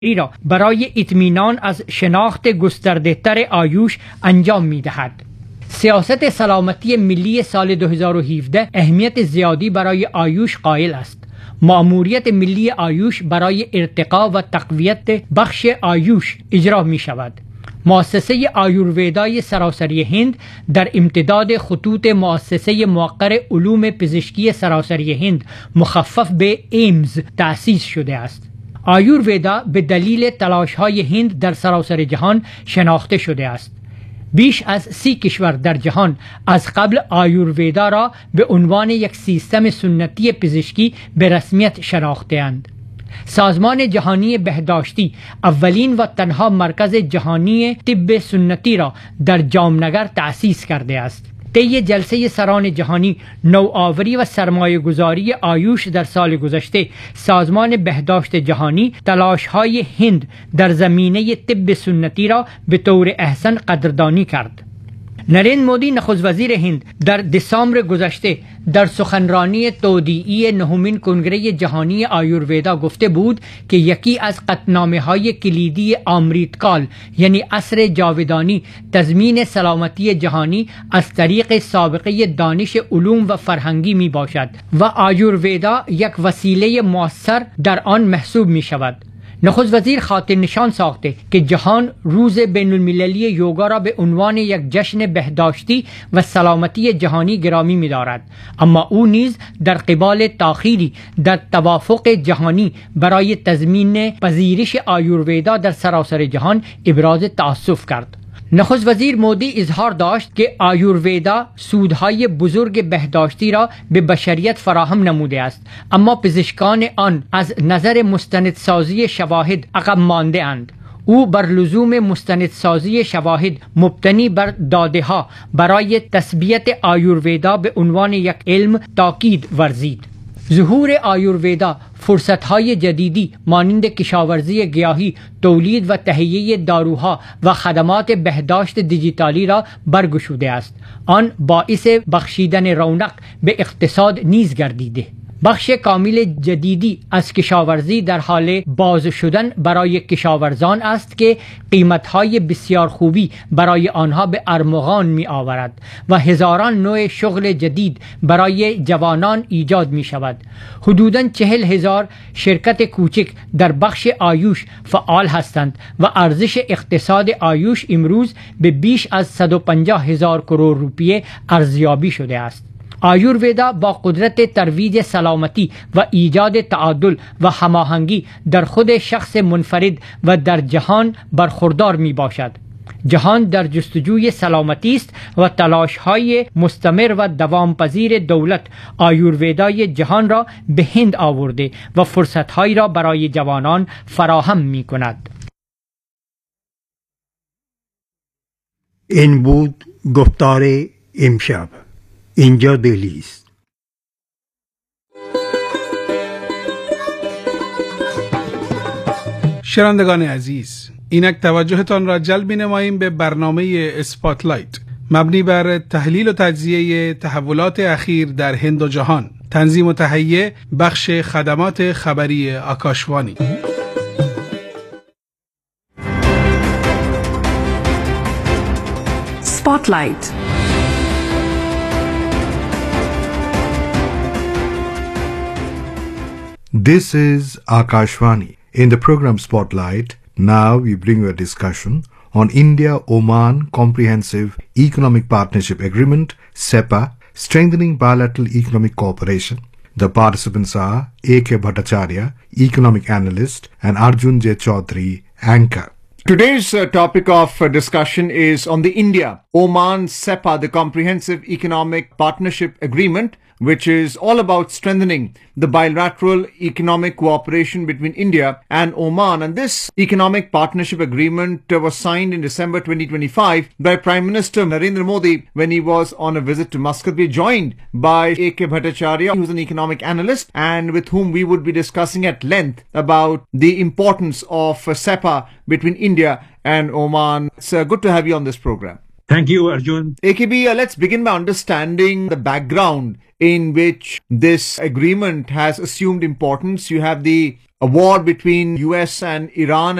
را برای اطمینان از شناخت گسترده‌تر آیوش انجام می‌دهد. سیاست سلامتی ملی سال 2017 اهمیت زیادی برای آیوش قائل است. مأموریت ملی آیوش برای ارتقا و تقویت بخش آیوش اجرا می شود. مؤسسه آیورویدای سراسری هند در امتداد خطوط مؤسسه موقر علوم پزشکی سراسری هند مخفف به ایمز تأسیس شده است. آیورویدا به دلیل تلاش‌های هند در سراسر جهان شناخته شده است. بیش از 30 کشور در جهان از قبل آیورویدا را به عنوان یک سیستم سنتی پزشکی به رسمیت شناخته‌اند. سازمان جهانی بهداشتی اولین و تنها مرکز جهانی طب سنتی را در جامنگر تأسیس کرده است. طی جلسه سران جهانی نوآوری و سرمایه گذاری آیوش در سال گذشته، سازمان بهداشت جهانی تلاش‌های هند در زمینه طب سنتی را به طور احسن قدردانی کرد. نریندر مودی نخست وزیر هند در دسامبر گذشته در سخنرانی تودیعی نهمین کنگره جهانی آیورویدا گفته بود که یکی از قطعنامه‌های کلیدی امریتکال یعنی عصر جاودانی تضمین سلامتی جهانی از طریق سابقه دانش علوم و فرهنگی می باشد و آیورویدا یک وسیله مؤثر در آن محسوب می شود. نخست وزیر خاطر نشان ساخته که جهان روز بین المللی یوگا را به عنوان یک جشن بهداشتی و سلامتی جهانی گرامی می دارد، اما او نیز در قبال تأخیری در توافق جهانی برای تضمین پذیرش آیورویدا در سراسر جهان ابراز تأسف کرد. نخست وزیر مودی اظهار داشت که آیورویدا سودهای بزرگ بهداشتی را به بشریت فراهم نموده است، اما پزشکان آن از نظر مستندسازی شواهد عقب مانده اند. او بر لزوم مستندسازی شواهد مبتنی بر داده ها برای تثبیت آیورویدا به عنوان یک علم تاکید ورزید. ظهور آیورویدا فرصت‌های جدیدی مانند کشاورزی گیاهی، تولید و تهیه داروها و خدمات بهداشت دیجیتالی را برگشوده است. آن باعث بخشیدن رونق به اقتصاد نیز گردیده. بخش کامل جدیدی از کشاورزی در حال باز شدن برای کشاورزان است که قیمت‌های بسیار خوبی برای آنها به ارمغان می آورد و هزاران نوع شغل جدید برای جوانان ایجاد می شود. حدوداً 40,000 شرکت کوچک در بخش آیوش فعال هستند و ارزش اقتصاد آیوش امروز به بیش از 150,000 کرور روپیه ارزیابی شده است. آیورویدا با قدرت ترویج سلامتی و ایجاد تعادل و هماهنگی در خود شخص منفرد و در جهان برخوردار می باشد. جهان در جستجوی سلامتی است و تلاش‌های مستمر و دوامپذیر دولت آیورویدای جهان را به هند آورده و فرصت‌هایی را برای جوانان فراهم می کند. این بود گفتار امشب. اینجا دهلی است. شنوندگان عزیز، اینک توجهتان را جلب می‌نماییم به برنامه اسپاتلایت مبنی بر تحلیل و تجزیه تحولات اخیر در هند و جهان. تنظیم و تهیه بخش خدمات خبری آکاشوانی. اسپاتلایت. This is Akashvani. In the program Spotlight, now we bring you a discussion on India-Oman Comprehensive Economic Partnership Agreement, SEPA, strengthening bilateral economic cooperation. The participants are A.K. Bhattacharya, economic analyst, and Arjun J. Chaudhary, anchor. Today's topic of discussion is on the India-Oman SEPA, the Comprehensive Economic Partnership Agreement, which is all about strengthening the bilateral economic cooperation between India and Oman. And this economic partnership agreement was signed in December 2025 by Prime Minister Narendra Modi when he was on a visit to Muscat. We are joined by A.K. Bhattacharya, who is an economic analyst and with whom we would be discussing at length about the importance of SEPA between India and Oman. It's good to have you on this program. Thank you, Arjun. AKB, let's begin by understanding the background in which this agreement has assumed importance. You have the a war between US and Iran